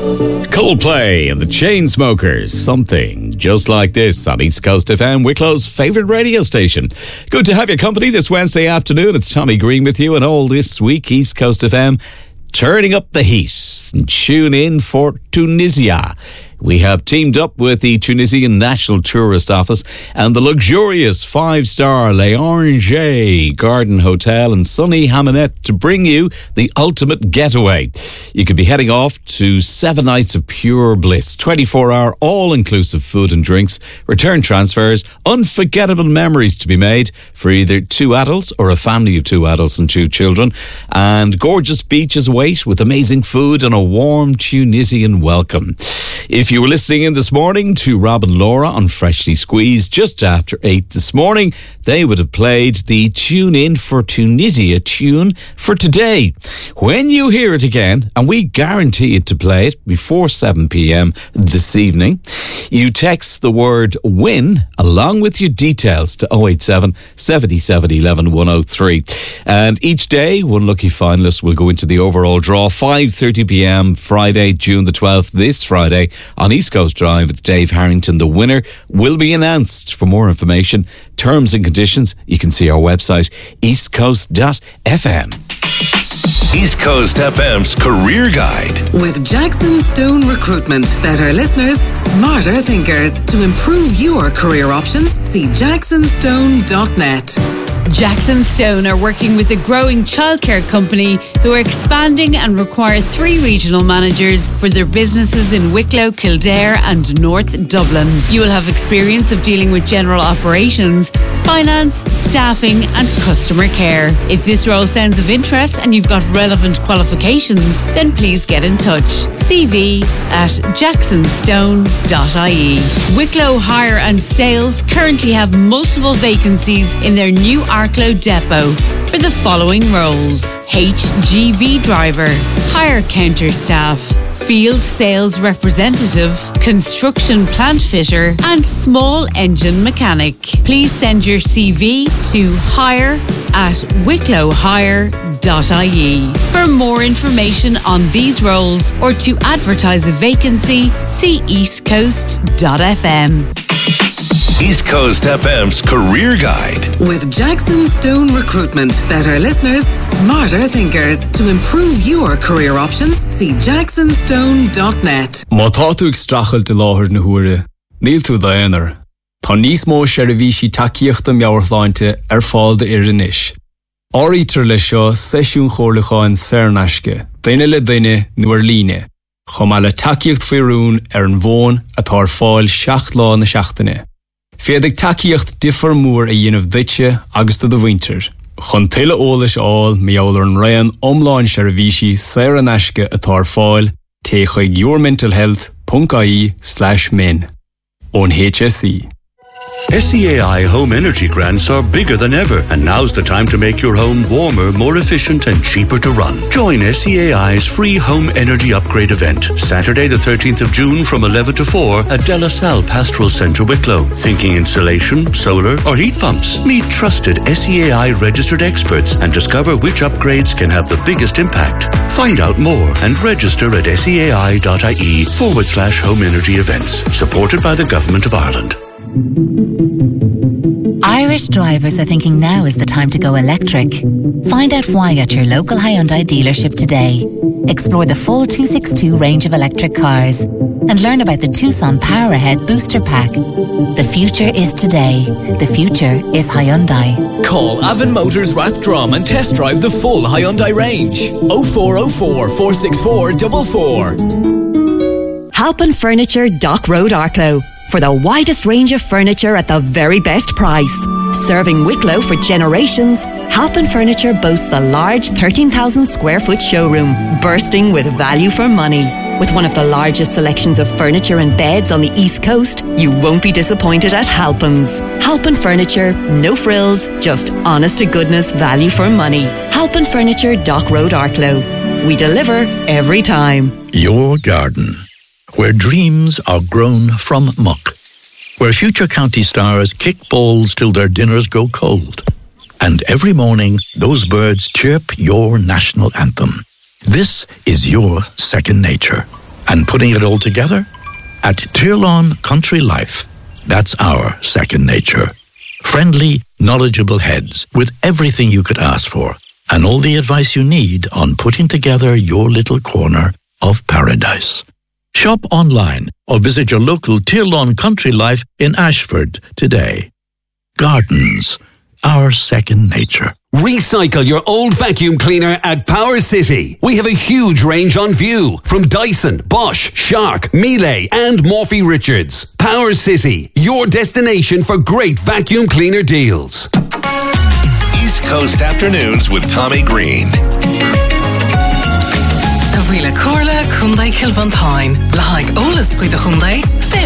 Coldplay and the Chainsmokers, something just like this on East Coast FM, Wicklow's favourite radio station. Good to have your company this Wednesday afternoon. It's Tommy Green with you, and all this week, East Coast FM turning up the heat. And tune in for Tunisia. We have teamed up with the Tunisian National Tourist Office and the luxurious 5-star L'Orange Garden Hotel in sunny Hammamet to bring you the ultimate getaway. You could be heading off to 7 nights of pure bliss, 24-hour all-inclusive food and drinks, return transfers, unforgettable memories to be made for either 2 adults or a family of 2 adults and 2 children, and gorgeous beaches await with amazing food and a warm Tunisian welcome. If you were listening in this morning to Rob and Laura on Freshly Squeezed just after 8 this morning, they would have played the Tune In for Tunisia tune for today. When you hear it again, and we guarantee it to play it before 7 p.m. this evening, you text the word WIN along with your details to 087 77 11 103. And each day, one lucky finalist will go into the overall draw, 5:30 p.m. Friday, June the 12th, this Friday, on East Coast Drive with Dave Harrington. The winner will be announced. For more information, terms and conditions, you can see our website, eastcoast.fm. East Coast FM's Career Guide. With Jackson Stone Recruitment. Better listeners, smarter thinkers. To improve your career options, see jacksonstone.net. Jackson Stone are working with a growing childcare company who are expanding and require 3 regional managers for their businesses in Wicklow, Kildare and North Dublin. You will have experience of dealing with general operations, finance, staffing and customer care. If this role sounds of interest and you've got relevant qualifications, then please get in touch. CV at jacksonstone.ie. Wicklow Hire and Sales currently have multiple vacancies in their new Arklow depot for the following roles: HGV driver, hire counter staff, field sales representative, construction plant fitter and small engine mechanic. Please send your CV to hire@wicklowhire.ie. For more information on these roles or to advertise a vacancy, see eastcoast.fm. East Coast FM's Career Guide. With Jackson Stone Recruitment. Better listeners, smarter thinkers. To improve your career options, see jacksonstone.net. Má tá tú ag strachel de láthir na huaire, níl tú daonar. Tá níos mó seirbhísí takeíochta meabhartháinte fáil de iris. Áítar le seo seisiún chomhlacháin Saornasca, daine le daine nuair líne. Chomá le takeíocht faoirún an bhón atá fáil 7 lá na seachtaine. Féadig takeíocht differ mór a dhéanamh duite agus do bhainter. Chun tuile ólas áil meabhair an raon omláin seirbhísí Saornasca atá fáil té chuig yourmentalhealth.ie/min. On HSE. SEAI home energy grants are bigger than ever, and now's the time to make your home warmer, more efficient and cheaper to run. Join SEAI's free home energy upgrade event, Saturday the 13th of June from 11 to 4 at De La Salle Pastoral Centre, Wicklow. Thinking installation, solar or heat pumps? Meet trusted SEAI registered experts and discover which upgrades can have the biggest impact. Find out more and register at seai.ie/home energy events. Supported by the Government of Ireland. Irish drivers are thinking now is the time to go electric. Find out why at your local Hyundai dealership today. Explore the full 262 range of electric cars and learn about the Tucson Power Ahead Booster Pack. The future is today. The future is Hyundai. Call Avon Motors Rathdrum and test drive the full Hyundai range. 0404 464 44. Halpin Furniture, Dock Road, Arklow. For the widest range of furniture at the very best price. Serving Wicklow for generations, Halpin Furniture boasts a large 13,000 square foot showroom, bursting with value for money. With one of the largest selections of furniture and beds on the East Coast, you won't be disappointed at Halpin's. Halpin Furniture, no frills, just honest to goodness value for money. Halpin Furniture, Dock Road, Arklow. We deliver every time. Your garden, where dreams are grown from muck, where future county stars kick balls till their dinners go cold, and every morning those birds chirp your national anthem. This is your second nature. And putting it all together? At Tirlawn Country Life, that's our second nature. Friendly, knowledgeable heads with everything you could ask for and all the advice you need on putting together your little corner of paradise. Shop online or visit your local Tirlawn Country Life in Ashford today. Gardens, our second nature. Recycle your old vacuum cleaner at Power City. We have a huge range on view from Dyson, Bosch, Shark, Miele and Morphy Richards. Power City, your destination for great vacuum cleaner deals. East Coast Afternoons with Tommy Green. A bhfuil a Corla Hyundai Kilvantáin. Le haig ólas faoi de Hyundai,